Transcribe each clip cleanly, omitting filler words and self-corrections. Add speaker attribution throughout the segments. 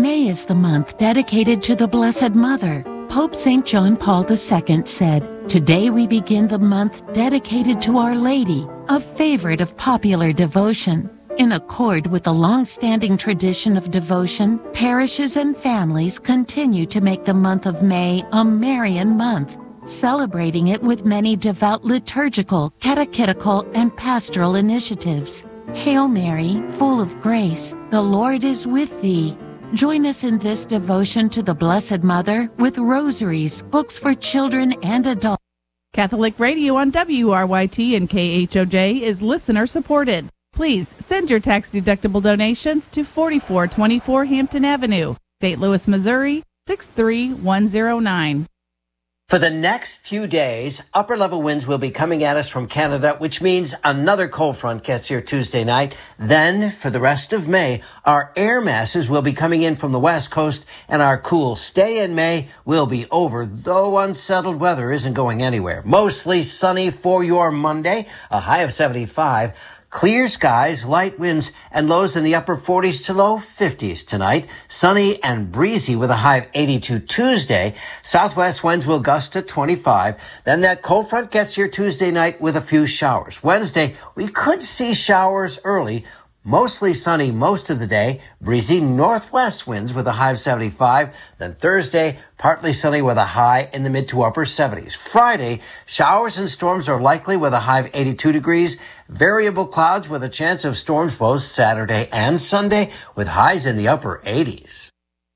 Speaker 1: May is the month dedicated to the Blessed Mother. Pope St. John Paul II said, "Today we begin the month dedicated to Our Lady, a favorite of popular devotion." In accord with the long-standing tradition of devotion, parishes and families continue to make the month of May a Marian month, celebrating it with many devout liturgical, catechetical, and pastoral initiatives. Hail Mary, full of grace, the Lord is with thee. Join us in this devotion to the Blessed Mother with rosaries, books for children and adults.
Speaker 2: Catholic Radio on WRYT and KHOJ is listener supported. Please send your tax-deductible donations to 4424 Hampton Avenue, St. Louis, Missouri, 63109.
Speaker 3: For the next few days, upper-level winds will be coming at us from Canada, which means another cold front gets here Tuesday night. Then, for the rest of May, our air masses will be coming in from the west coast, and our cool stay in May will be over, though unsettled weather isn't going anywhere. Mostly sunny for your Monday, a high of 75. Clear skies, light winds, and lows in the upper 40s to low 50s tonight. Sunny and breezy with a high of 82 Tuesday. Southwest winds will gust to 25. Then that cold front gets here Tuesday night with a few showers. Wednesday, we could see showers early. Mostly sunny most of the day, breezy northwest winds with a high of 75. Then Thursday, partly sunny with a high in the mid to upper 70s. Friday, showers and storms are likely with a high of 82 degrees. Variable clouds with a chance of storms both Saturday and Sunday with highs in the upper 80s.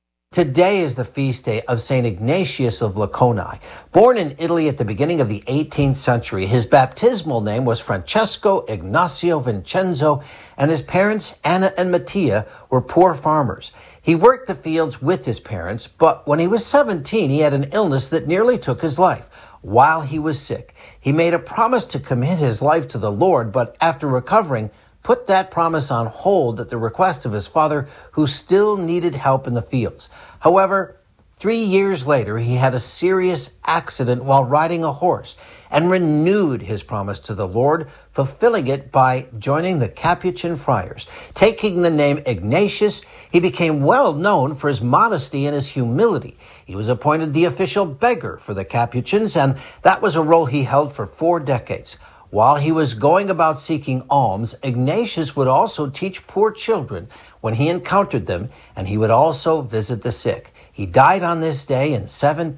Speaker 3: Today is the feast day of St. Ignatius of Laconi. Born in Italy at the beginning of the 18th century, his baptismal name was Francesco Ignazio Vincenzo, and his parents, Anna and Mattia, were poor farmers. He worked the fields with his parents, but when he was 17, he had an illness that nearly took his life. While he was sick, he made a promise to commit his life to the Lord, but after recovering, put that promise on hold at the request of his father, who still needed help in the fields. However, 3 years later, he had a serious accident while riding a horse and renewed his promise to the Lord, fulfilling it by joining the Capuchin friars. Taking the name Ignatius, he became well known for his modesty and his humility. He was appointed the official beggar for the Capuchins, and that was a role he held for 4 decades. While he was going about seeking alms, Ignatius would also teach poor children when he encountered them, and he would also visit the sick. He died on this day in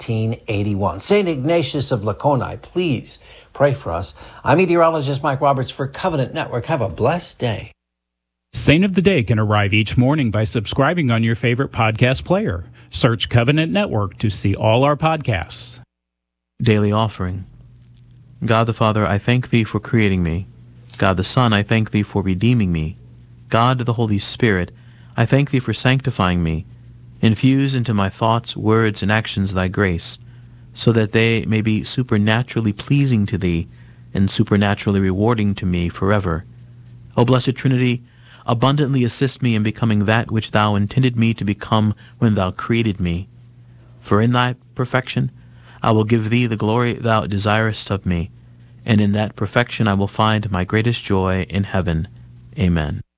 Speaker 3: 1781. St. Ignatius of Laconi, please pray for us. I'm meteorologist Mike Roberts for Covenant Network. Have a blessed day.
Speaker 4: Saint of the Day can arrive each morning by subscribing on your favorite podcast player. Search Covenant Network to see all our podcasts.
Speaker 5: Daily Offering. God the Father, I thank Thee for creating me. God the Son, I thank Thee for redeeming me. God the Holy Spirit, I thank Thee for sanctifying me. Infuse into my thoughts, words, and actions Thy grace, so that they may be supernaturally pleasing to Thee and supernaturally rewarding to me forever. O Blessed Trinity, abundantly assist me in becoming that which Thou intended me to become when Thou created me. For in Thy perfection I will give Thee the glory Thou desirest of me, and in that perfection I will find my greatest joy in heaven. Amen.